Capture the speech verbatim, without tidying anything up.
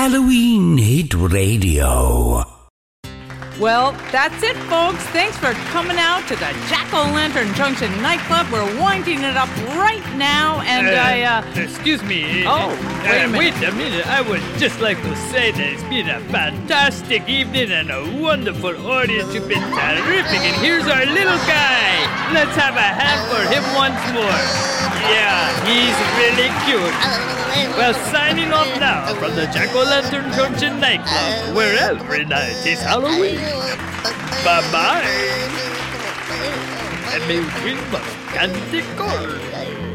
Halloween Hit Radio. Well, that's it, folks. Thanks for coming out to the Jack-O-Lantern Junction nightclub. We're winding it up right now, and uh, I, uh... Excuse me. Oh, wait a uh, minute. Wait a minute. I would just like to say that it's been a fantastic evening and a wonderful audience. You've been terrific, and here's our little guy. Let's have a hand for him once more. Yeah, he's really cute. Well, signing off now from the Jack-O-Lantern Junction nightclub, where every night is Halloween. Bye-bye. And may we must candy corn.